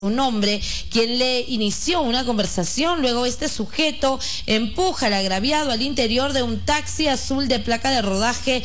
Un hombre quien le inició una conversación. Luego este sujeto empuja al agraviado al interior de un taxi azul de placa de rodaje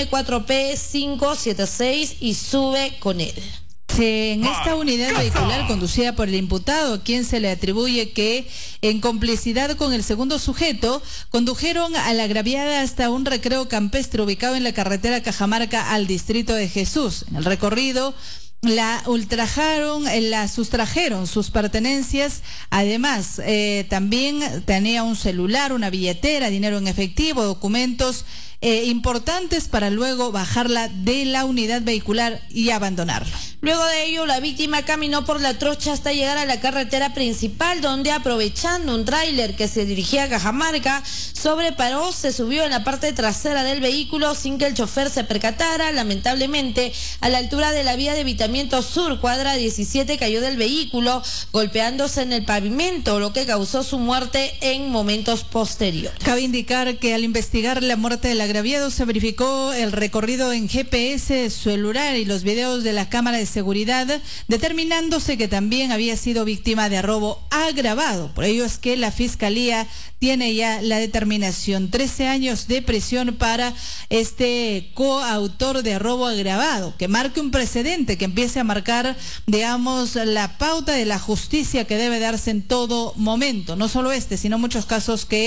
M4P576 y sube con él. En esta unidad vehicular conducida por el imputado, a quien se le atribuye que, en complicidad con el segundo sujeto, condujeron a la agraviada hasta un recreo campestre ubicado en la carretera Cajamarca al distrito de Jesús. En el recorrido la ultrajaron, la sustrajeron sus pertenencias. Además, también tenía un celular, una billetera, dinero en efectivo, documentos importantes, para luego bajarla de la unidad vehicular y abandonarla. Luego de ello, la víctima caminó por la trocha hasta llegar a la carretera principal, donde, aprovechando un tráiler que se dirigía a Cajamarca, sobreparó, se subió en la parte trasera del vehículo sin que el chofer se percatara. Lamentablemente, a la altura de la vía de Evitamiento Sur, cuadra 17, cayó del vehículo, golpeándose en el pavimento, lo que causó su muerte en momentos posteriores. Cabe indicar que al investigar la muerte del agraviado se verificó el recorrido en GPS, celular y los videos de la cámara de seguridad, determinándose que también había sido víctima de robo agravado. Por ello es que la Fiscalía tiene ya la determinación: 13 años de prisión para este coautor de robo agravado, que marque un precedente, que empiece a marcar, digamos, la pauta de la justicia que debe darse en todo momento. No solo sino muchos casos que